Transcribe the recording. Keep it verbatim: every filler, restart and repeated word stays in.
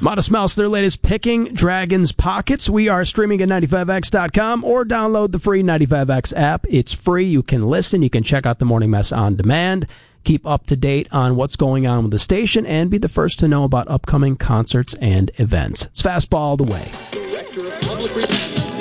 Modest Mouse, their latest Picking Dragons Pockets. We are streaming at ninety-five x dot com or download the free ninety-five X app. It's free. You can listen. You can check out the Morning Mess on demand. Keep up to date on what's going on with the station and be the first to know about upcoming concerts and events. It's Fastball the way. Director of Public Relations.